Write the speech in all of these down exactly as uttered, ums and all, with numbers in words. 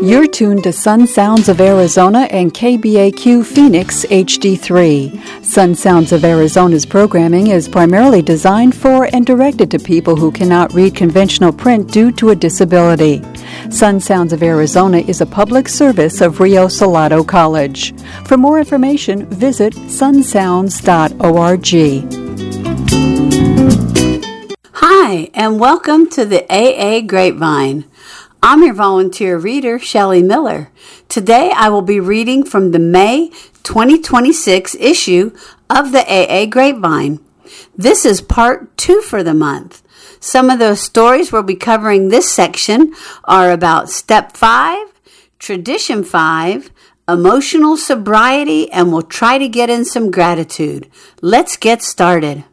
You're tuned to Sun Sounds of Arizona and K B A Q Phoenix H D three. Sun Sounds of Arizona's programming is primarily designed for and directed to people who cannot read conventional print due to a disability. Sun Sounds of Arizona is a public service of Rio Salado College. For more information, visit sun sounds dot org. Hi, and welcome to the A A Grapevine. I'm your volunteer reader, Shelley Miller. Today I will be reading from the May twenty twenty-six issue of the A A Grapevine. This is part two for the month. Some of those stories we'll be covering this section are about Step five, Tradition five, Emotional Sobriety, and we'll try to get in some gratitude. Let's get started.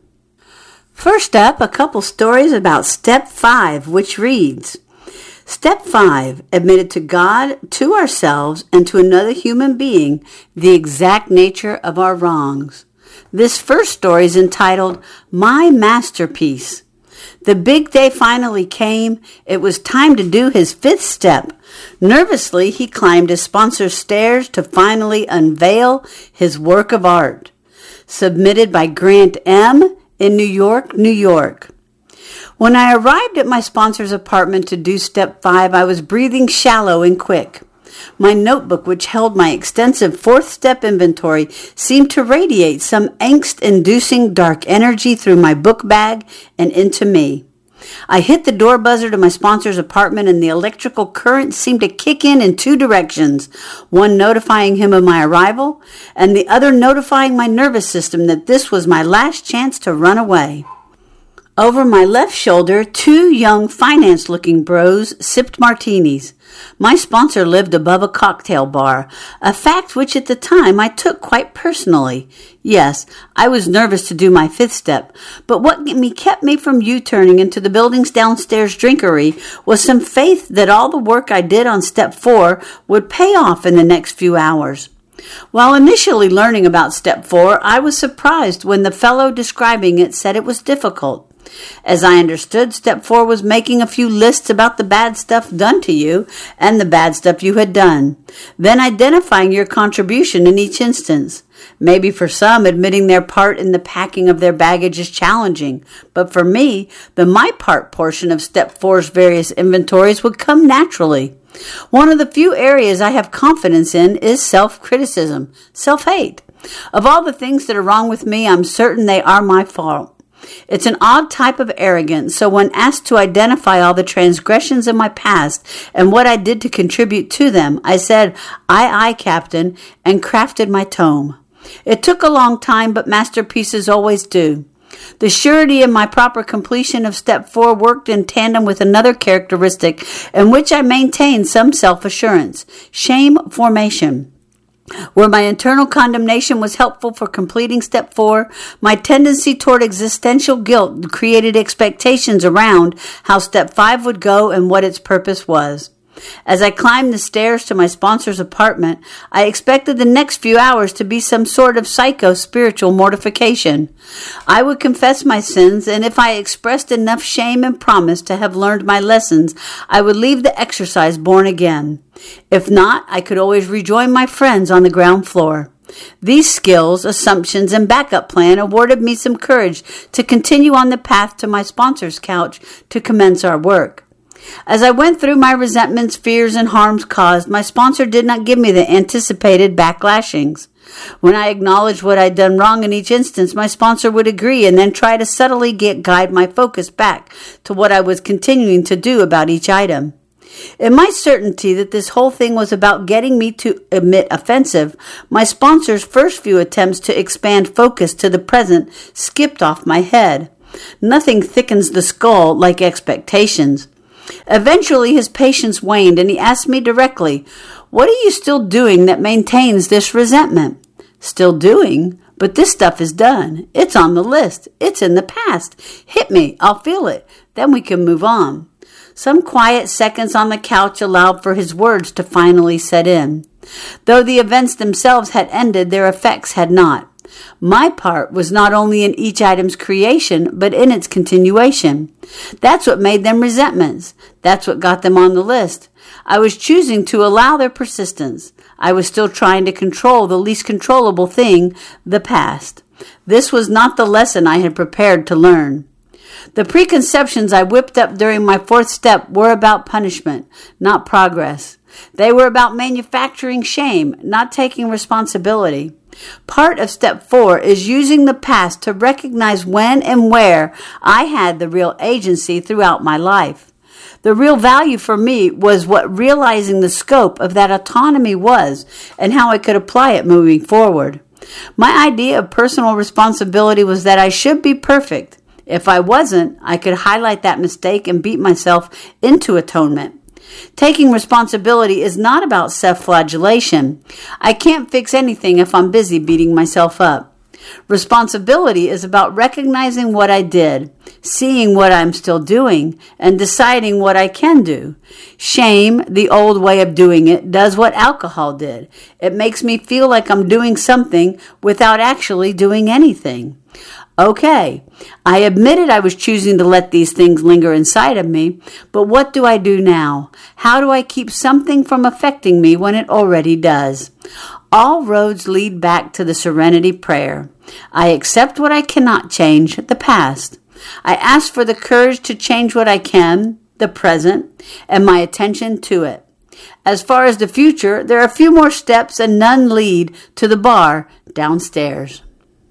First up, a couple stories about Step five, which reads, Step five, admitted to God, to ourselves, and to another human being the exact nature of our wrongs. This first story is entitled, My Masterpiece. The big day finally came. It was time to do his fifth step. Nervously, he climbed his sponsor's stairs to finally unveil his work of art. Submitted by Grant M. in New York, New York. When I arrived at my sponsor's apartment to do Step five, I was breathing shallow and quick. My notebook, which held my extensive fourth step inventory, seemed to radiate some angst-inducing dark energy through my book bag and into me. I hit the door buzzer to my sponsor's apartment, and the electrical current seemed to kick in in two directions, one notifying him of my arrival, and the other notifying my nervous system that this was my last chance to run away. Over my left shoulder, two young finance-looking bros sipped martinis. My sponsor lived above a cocktail bar, a fact which at the time I took quite personally. Yes, I was nervous to do my fifth step, but what kept me from U-turning into the building's downstairs drinkery was some faith that all the work I did on Step four would pay off in the next few hours. While initially learning about Step four, I was surprised when the fellow describing it said it was difficult. As I understood, Step four was making a few lists about the bad stuff done to you and the bad stuff you had done, then identifying your contribution in each instance. Maybe for some, admitting their part in the packing of their baggage is challenging, but for me, the my part portion of Step four's various inventories would come naturally. One of the few areas I have confidence in is self-criticism, self-hate. Of all the things that are wrong with me, I'm certain they are my fault. It's an odd type of arrogance, so when asked to identify all the transgressions of my past and what I did to contribute to them, I said, aye, aye, Captain, and crafted my tome. It took a long time, but masterpieces always do. The surety in my proper completion of Step four worked in tandem with another characteristic in which I maintained some self-assurance, shame formation. Where my internal condemnation was helpful for completing Step four, my tendency toward existential guilt created expectations around how Step five would go and what its purpose was. As I climbed the stairs to my sponsor's apartment, I expected the next few hours to be some sort of psycho-spiritual mortification. I would confess my sins, and if I expressed enough shame and promise to have learned my lessons, I would leave the exercise born again. If not, I could always rejoin my friends on the ground floor. These skills, assumptions, and backup plan awarded me some courage to continue on the path to my sponsor's couch to commence our work. As I went through my resentments, fears, and harms caused, my sponsor did not give me the anticipated backlashings. When I acknowledged what I'd done wrong in each instance, my sponsor would agree and then try to subtly get guide my focus back to what I was continuing to do about each item. In my certainty that this whole thing was about getting me to admit offensive, my sponsor's first few attempts to expand focus to the present skipped off my head. Nothing thickens the skull like expectations. Eventually, his patience waned, and he asked me directly, "What are you still doing that maintains this resentment?" "Still doing? But this stuff is done. It's on the list. It's in the past. Hit me. I'll feel it. Then we can move on." Some quiet seconds on the couch allowed for his words to finally set in. Though the events themselves had ended, their effects had not. My part was not only in each item's creation, but in its continuation. That's what made them resentments. That's what got them on the list. I was choosing to allow their persistence. I was still trying to control the least controllable thing, the past. This was not the lesson I had prepared to learn. The preconceptions I whipped up during my fourth step were about punishment, not progress. They were about manufacturing shame, not taking responsibility. Part of step four is using the past to recognize when and where I had the real agency throughout my life. The real value for me was what realizing the scope of that autonomy was and how I could apply it moving forward. My idea of personal responsibility was that I should be perfect. If I wasn't, I could highlight that mistake and beat myself into atonement. Taking responsibility is not about self-flagellation. I can't fix anything if I'm busy beating myself up. Responsibility is about recognizing what I did, seeing what I'm still doing, and deciding what I can do. Shame, the old way of doing it, does what alcohol did. It makes me feel like I'm doing something without actually doing anything. Okay, I admitted I was choosing to let these things linger inside of me, but what do I do now? How do I keep something from affecting me when it already does? All roads lead back to the serenity prayer. I accept what I cannot change, the past. I ask for the courage to change what I can, the present, and my attention to it. As far as the future, there are a few more steps and none lead to the bar downstairs.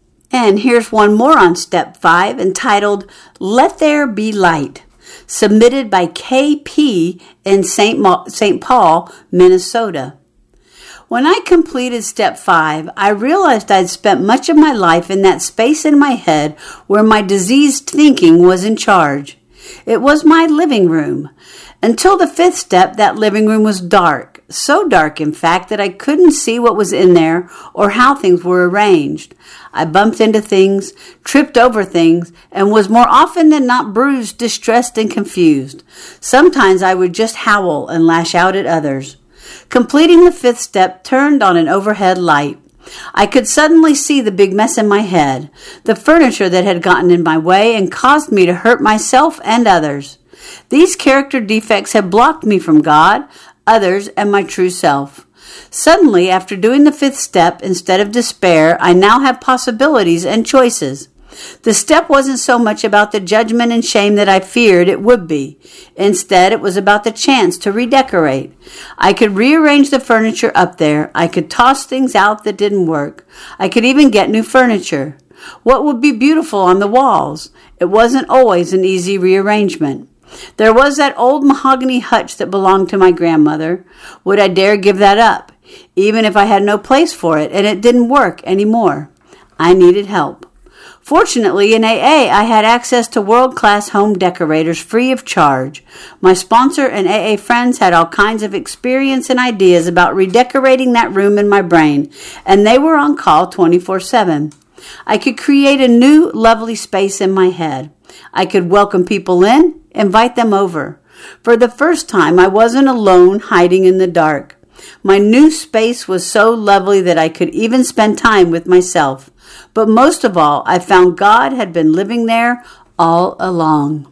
And here's one more on step five, entitled, Let There Be Light, submitted by K P in Saint Ma- Saint Paul, Minnesota. When I completed step five, I realized I'd spent much of my life in that space in my head where my diseased thinking was in charge. It was my living room. Until the fifth step, that living room was dark. So dark, in fact, that I couldn't see what was in there or how things were arranged. I bumped into things, tripped over things, and was more often than not bruised, distressed, and confused. Sometimes I would just howl and lash out at others. Completing the fifth step turned on an overhead light. I could suddenly see the big mess in my head, the furniture that had gotten in my way and caused me to hurt myself and others. These character defects had blocked me from God, others, and my true self. Suddenly, after doing the fifth step, instead of despair, I now have possibilities and choices. The step wasn't so much about the judgment and shame that I feared it would be. Instead, it was about the chance to redecorate. I could rearrange the furniture up there. I could toss things out that didn't work. I could even get new furniture. What would be beautiful on the walls? It wasn't always an easy rearrangement. There was that old mahogany hutch that belonged to my grandmother. Would I dare give that up, even if I had no place for it and it didn't work anymore? I needed help. Fortunately, in A A, I had access to world-class home decorators free of charge. My sponsor and A A friends had all kinds of experience and ideas about redecorating that room in my brain, and they were on call twenty-four seven. I could create a new, lovely space in my head. I could welcome people in, invite them over. For the first time, I wasn't alone, hiding in the dark. My new space was so lovely that I could even spend time with myself. But most of all, I found God had been living there all along.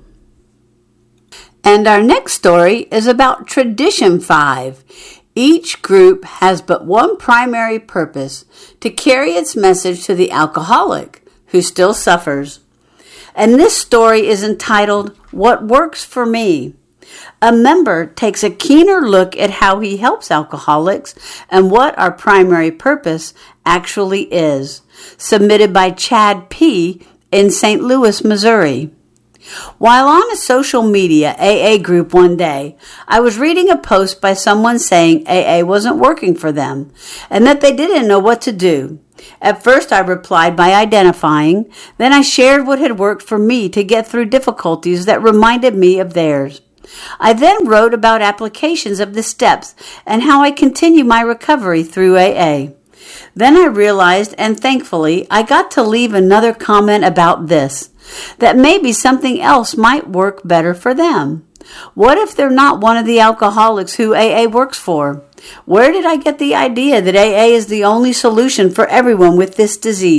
And our next story is about Tradition five. Each group has but one primary purpose: to carry its message to the alcoholic who still suffers. And this story is entitled, What Works for Me. A member takes a keener look at how he helps alcoholics and what our primary purpose actually is. Submitted by Chad P. in Saint Louis, Missouri. While on a social media A A group one day, I was reading a post by someone saying A A wasn't working for them and that they didn't know what to do. At first I replied by identifying, then I shared what had worked for me to get through difficulties that reminded me of theirs. I then wrote about applications of the steps and how I continue my recovery through A A. Then I realized, and thankfully, I got to leave another comment about this, that maybe something else might work better for them. What if they're not one of the alcoholics who A A works for? Where did I get the idea that A A is the only solution for everyone with this disease?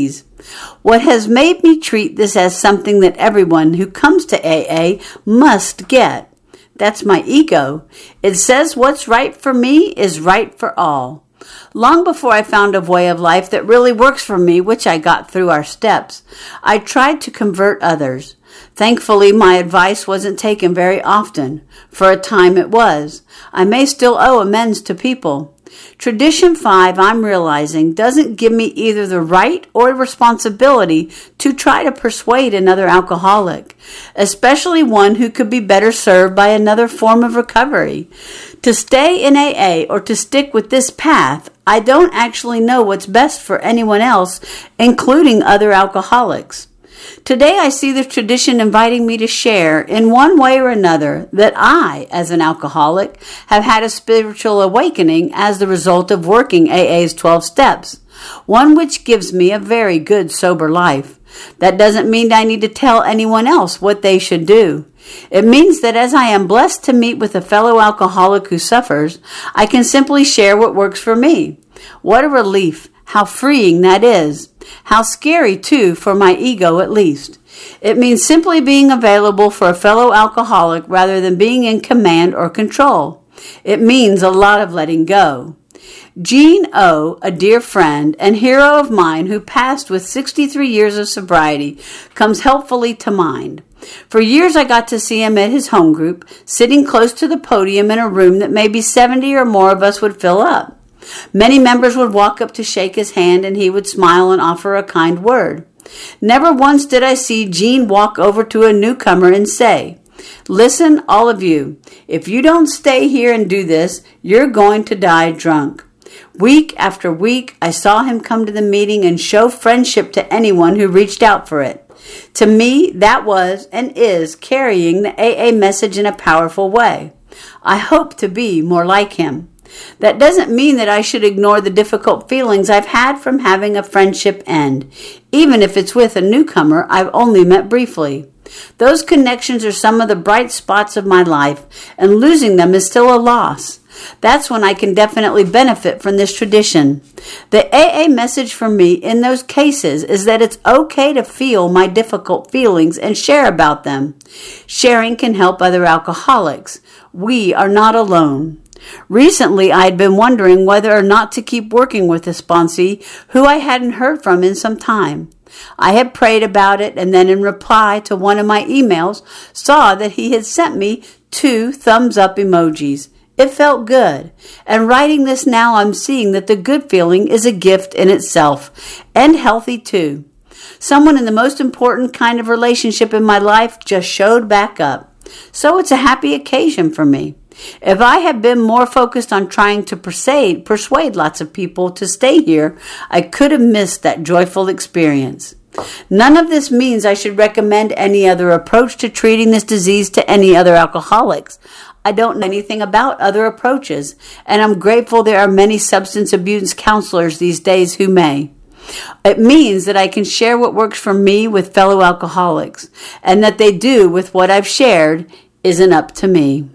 What has made me treat this as something that everyone who comes to A A must get. That's my ego. It says what's right for me is right for all. Long before I found a way of life that really works for me, which I got through our steps, I tried to convert others. Thankfully, my advice wasn't taken very often. For a time it was. I may still owe amends to people. Tradition five, I'm realizing, doesn't give me either the right or responsibility to try to persuade another alcoholic, especially one who could be better served by another form of recovery. To stay in A A or to stick with this path, I don't actually know what's best for anyone else, including other alcoholics. Today I see the tradition inviting me to share, in one way or another, that I, as an alcoholic, have had a spiritual awakening as the result of working A A's twelve steps, one which gives me a very good sober life. That doesn't mean I need to tell anyone else what they should do. It means that as I am blessed to meet with a fellow alcoholic who suffers, I can simply share what works for me. What a relief! How freeing that is. How scary, too, for my ego at least. It means simply being available for a fellow alcoholic rather than being in command or control. It means a lot of letting go. Gene O., a dear friend and hero of mine who passed with sixty-three years of sobriety, comes helpfully to mind. For years I got to see him at his home group, sitting close to the podium in a room that maybe seventy or more of us would fill up. Many members would walk up to shake his hand, and he would smile and offer a kind word. Never once did I see Gene walk over to a newcomer and say, "Listen, all of you, if you don't stay here and do this, you're going to die drunk." Week after week, I saw him come to the meeting and show friendship to anyone who reached out for it. To me, that was and is carrying the A A message in a powerful way. I hope to be more like him. That doesn't mean that I should ignore the difficult feelings I've had from having a friendship end, even if it's with a newcomer I've only met briefly. Those connections are some of the bright spots of my life, and losing them is still a loss. That's when I can definitely benefit from this tradition. The A A message for me in those cases is that it's okay to feel my difficult feelings and share about them. Sharing can help other alcoholics. We are not alone. Recently, I had been wondering whether or not to keep working with a sponsee who I hadn't heard from in some time. I had prayed about it, and then in reply to one of my emails, saw that he had sent me two thumbs up emojis. It felt good, and writing this now, I'm seeing that the good feeling is a gift in itself, and healthy too. Someone in the most important kind of relationship in my life just showed back up. So it's a happy occasion for me. If I had been more focused on trying to persuade, persuade lots of people to stay here, I could have missed that joyful experience. None of this means I should recommend any other approach to treating this disease to any other alcoholics. I don't know anything about other approaches, and I'm grateful there are many substance abuse counselors these days who may. It means that I can share what works for me with fellow alcoholics, and that they do with what I've shared isn't up to me.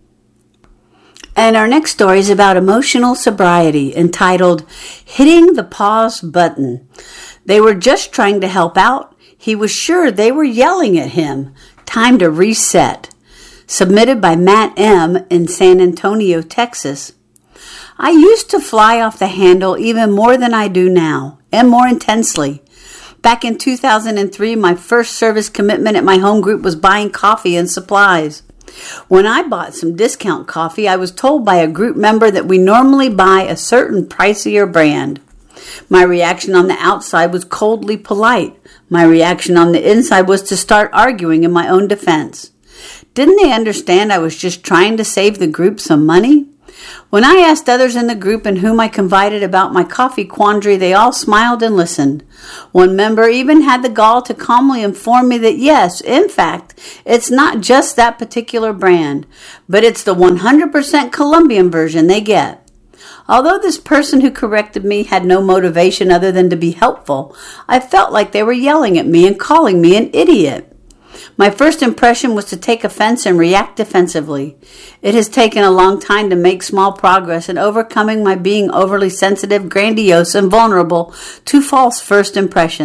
And our next story is about emotional sobriety, entitled Hitting the Pause Button. They were just trying to help out. He was sure they were yelling at him. Time to reset. Submitted by Matt M. in San Antonio, Texas. I used to fly off the handle even more than I do now, and more intensely. Back in two thousand three, my first service commitment at my home group was buying coffee and supplies. When I bought some discount coffee, I was told by a group member that we normally buy a certain pricier brand. My reaction on the outside was coldly polite. My reaction on the inside was to start arguing in my own defense. Didn't they understand I was just trying to save the group some money? When I asked others in the group in whom I confided about my coffee quandary, they all smiled and listened. One member even had the gall to calmly inform me that yes, in fact, it's not just that particular brand, but it's the one hundred percent Colombian version they get. Although this person who corrected me had no motivation other than to be helpful, I felt like they were yelling at me and calling me an idiot. My first impression was to take offense and react defensively. It has taken a long time to make small progress in overcoming my being overly sensitive, grandiose, and vulnerable to false first impressions.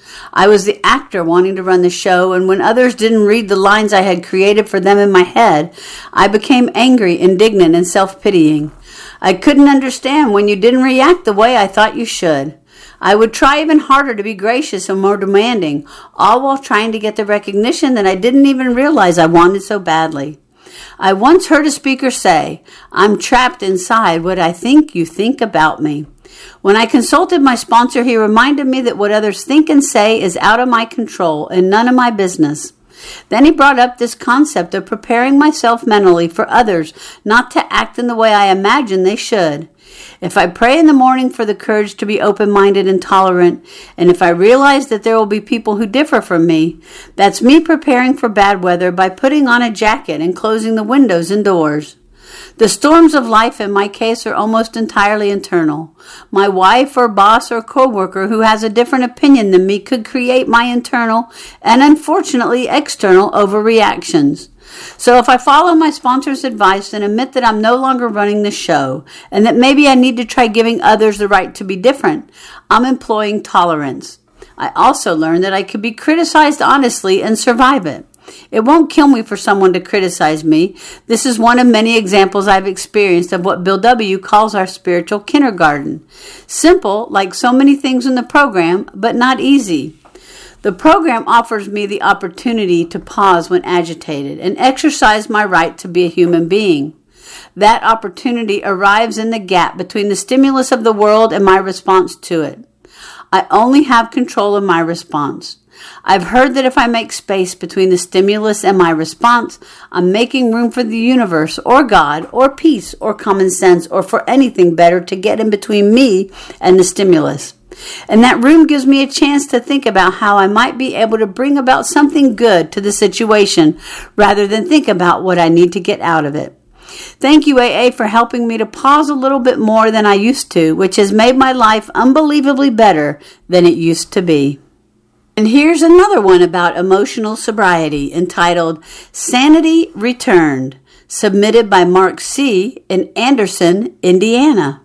I was the actor wanting to run the show, and when others didn't read the lines I had created for them in my head, I became angry, indignant, and self-pitying. I couldn't understand when you didn't react the way I thought you should. I would try even harder to be gracious and more demanding, all while trying to get the recognition that I didn't even realize I wanted so badly. I once heard a speaker say, "I'm trapped inside what I think you think about me." When I consulted my sponsor, he reminded me that what others think and say is out of my control and none of my business. Then he brought up this concept of preparing myself mentally for others not to act in the way I imagine they should. If I pray in the morning for the courage to be open-minded and tolerant, and if I realize that there will be people who differ from me, that's me preparing for bad weather by putting on a jacket and closing the windows and doors. The storms of life in my case are almost entirely internal. My wife or boss or coworker who has a different opinion than me could create my internal and unfortunately external overreactions. So if I follow my sponsor's advice and admit that I'm no longer running the show and that maybe I need to try giving others the right to be different, I'm employing tolerance. I also learned that I could be criticized honestly and survive it. It won't kill me for someone to criticize me. This is one of many examples I've experienced of what Bill W. calls our spiritual kindergarten. Simple, like so many things in the program, but not easy. The program offers me the opportunity to pause when agitated and exercise my right to be a human being. That opportunity arrives in the gap between the stimulus of the world and my response to it. I only have control of my response. I've heard that if I make space between the stimulus and my response, I'm making room for the universe or God or peace or common sense or for anything better to get in between me and the stimulus. And that room gives me a chance to think about how I might be able to bring about something good to the situation rather than think about what I need to get out of it. Thank you, A A, for helping me to pause a little bit more than I used to, which has made my life unbelievably better than it used to be. And here's another one about emotional sobriety entitled Sanity Returned, submitted by Mark C. in Anderson, Indiana.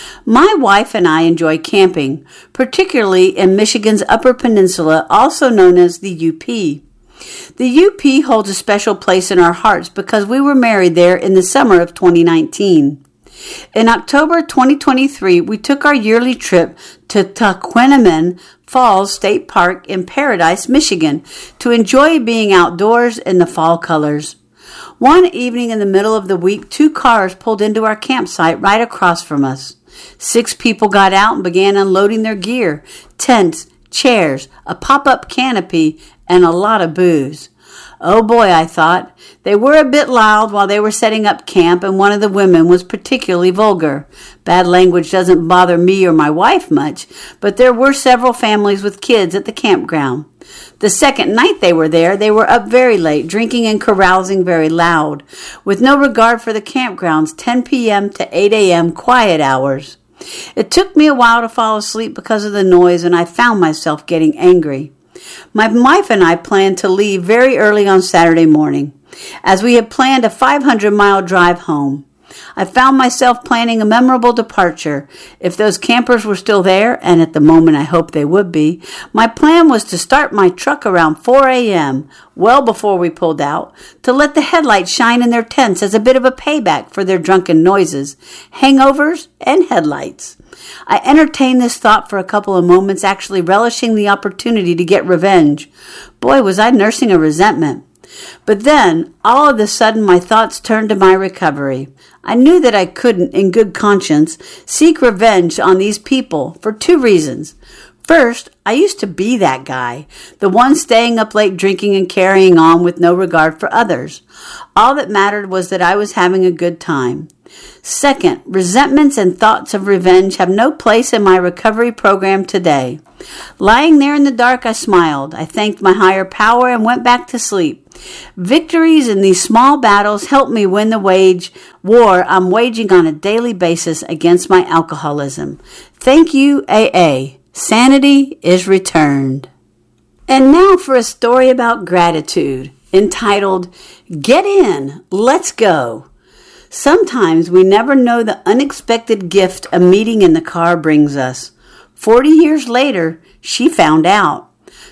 My wife and I enjoy camping, particularly in Michigan's Upper Peninsula, also known as the U P. The U P holds a special place in our hearts because we were married there in the summer of twenty nineteen. In October twenty twenty-three, we took our yearly trip to Tahquamenon Falls State Park in Paradise, Michigan, to enjoy being outdoors in the fall colors. One evening in the middle of the week, two cars pulled into our campsite right across from us. Six people got out and began unloading their gear, tents, chairs, a pop-up canopy, and a lot of booze. Oh boy, I thought. They were a bit loud while they were setting up camp, and one of the women was particularly vulgar. Bad language doesn't bother me or my wife much, but there were several families with kids at the campground. The second night they were there, they were up very late, drinking and carousing very loud, with no regard for the campground's ten p.m. to eight a.m. quiet hours. It took me a while to fall asleep because of the noise, and I found myself getting angry. My wife and I planned to leave very early on Saturday morning, as we had planned a five hundred mile drive home. I found myself planning a memorable departure. If those campers were still there, and at the moment I hoped they would be, my plan was to start my truck around four a.m., well before we pulled out, to let the headlights shine in their tents as a bit of a payback for their drunken noises, hangovers, and headlights. I entertained this thought for a couple of moments, actually relishing the opportunity to get revenge. Boy, was I nursing a resentment. But then, all of a sudden, my thoughts turned to my recovery. I knew that I couldn't, in good conscience, seek revenge on these people for two reasons. First, I used to be that guy, the one staying up late drinking and carrying on with no regard for others. All that mattered was that I was having a good time. Second, resentments and thoughts of revenge have no place in my recovery program today. Lying there in the dark, I smiled. I thanked my higher power and went back to sleep. Victories in these small battles help me win the wage war I'm waging on a daily basis against my alcoholism. Thank you, A A. Sanity is returned. And now for a story about gratitude, entitled, Get In, Let's Go. Sometimes we never know the unexpected gift a meeting in the car brings us. Forty years later, she found out.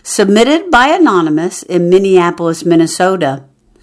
submitted by Anonymous in Minneapolis, Minnesota.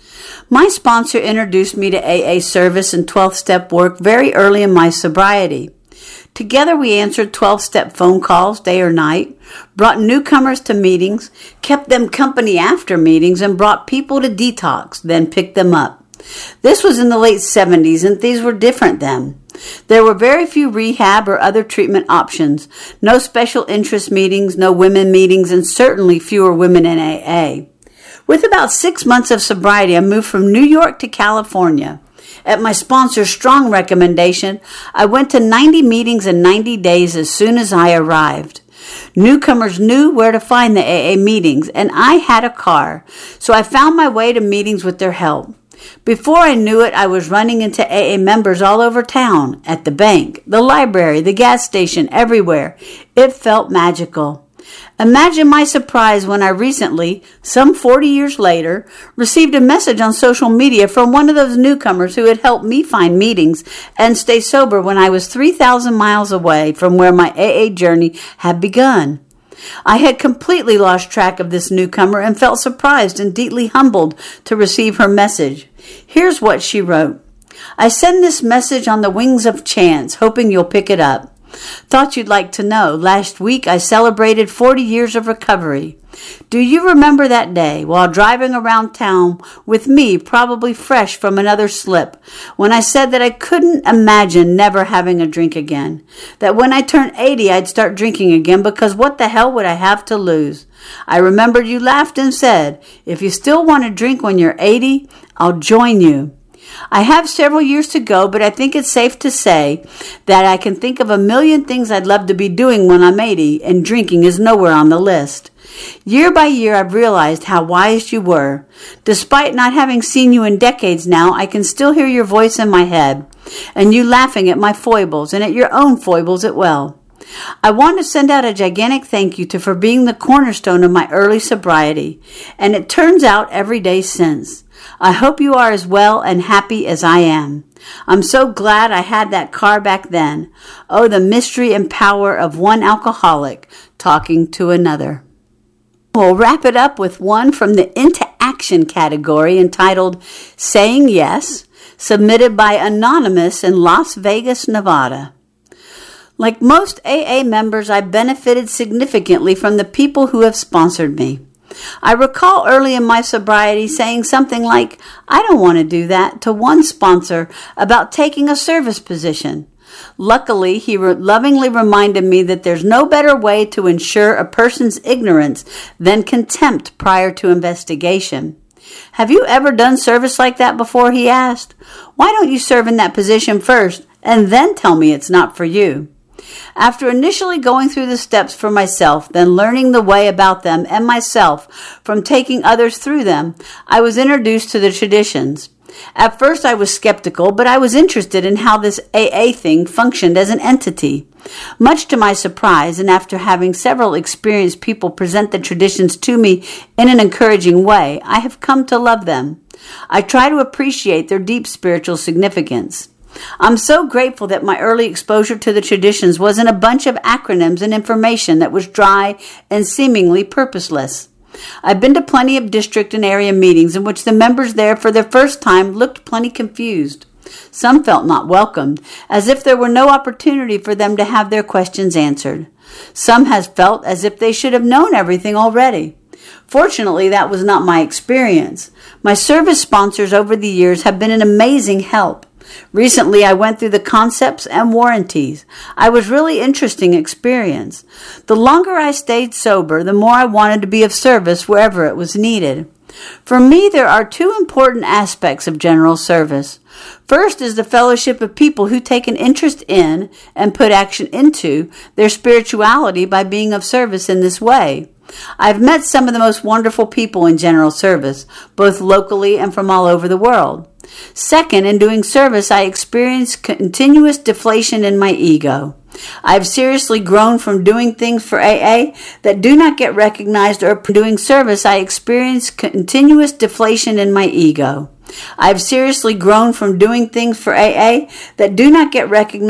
My sponsor introduced me to A A service and twelve-step work very early in my sobriety. Together we answered twelve-step phone calls day or night, brought newcomers to meetings, kept them company after meetings, and brought people to detox, then picked them up. This was in the late seventies, and things were different then. There were very few rehab or other treatment options, no special interest meetings, no women meetings, and certainly fewer women in A A. With about six months of sobriety, I moved from New York to California. At my sponsor's strong recommendation, I went to ninety meetings in ninety days as soon as I arrived. Newcomers knew where to find the A A meetings, and I had a car, so I found my way to meetings with their help. Before I knew it, I was running into A A members all over town, at the bank, the library, the gas station, everywhere. It felt magical. Imagine my surprise when I recently, some forty years later, received a message on social media from one of those newcomers who had helped me find meetings and stay sober when I was three thousand miles away from where my A A journey had begun. I had completely lost track of this newcomer and felt surprised and deeply humbled to receive her message. Here's what she wrote. I send this message on the wings of chance, hoping you'll pick it up. Thought you'd like to know. Last week I celebrated forty years of recovery. Do you remember that day while driving around town with me, probably fresh from another slip, when I said that I couldn't imagine never having a drink again? That when I turned eighty, I'd start drinking again because what the hell would I have to lose? I remembered you laughed and said, if you still want to drink when you're eighty, I'll join you. I have several years to go, but I think it's safe to say that I can think of a million things I'd love to be doing when I'm eighty, and drinking is nowhere on the list. Year by year, I've realized how wise you were. Despite not having seen you in decades now, I can still hear your voice in my head, and you laughing at my foibles and at your own foibles as well. I want to send out a gigantic thank you to for being the cornerstone of my early sobriety, and it turns out every day since. I hope you are as well and happy as I am. I'm so glad I had that car back then. Oh, the mystery and power of one alcoholic talking to another. We'll wrap it up with one from the Into Action category entitled Saying Yes, submitted by Anonymous in Las Vegas, Nevada. Like most A A members, I benefited significantly from the people who have sponsored me. I recall early in my sobriety saying something like, I don't want to do that, to one sponsor about taking a service position. Luckily, he re- lovingly reminded me that there's no better way to ensure a person's ignorance than contempt prior to investigation. Have you ever done service like that before? He asked. Why don't you serve in that position first and then tell me it's not for you? After initially going through the steps for myself, then learning the way about them and myself from taking others through them, I was introduced to the traditions. At first I was skeptical, but I was interested in how this A A thing functioned as an entity. Much to my surprise, and after having several experienced people present the traditions to me in an encouraging way, I have come to love them. I try to appreciate their deep spiritual significance. I'm so grateful that my early exposure to the traditions wasn't a bunch of acronyms and information that was dry and seemingly purposeless. I've been to plenty of district and area meetings in which the members there for the first time looked plenty confused. Some felt not welcomed, as if there were no opportunity for them to have their questions answered. Some has felt as if they should have known everything already. Fortunately, that was not my experience. My service sponsors over the years have been an amazing help. Recently, I went through the concepts and warranties. I was really interesting experience. The longer I stayed sober, the more I wanted to be of service wherever it was needed. For me, there are two important aspects of general service. First is the fellowship of people who take an interest in and put action into their spirituality by being of service in this way. I've met some of the most wonderful people in general service, both locally and from all over the world. Second, in doing service, I experienced continuous deflation in my ego. I've seriously grown from doing things for A A that do not get recognized, or doing service, I experienced continuous deflation in my ego. I've seriously grown from doing things for A A that do not get recognized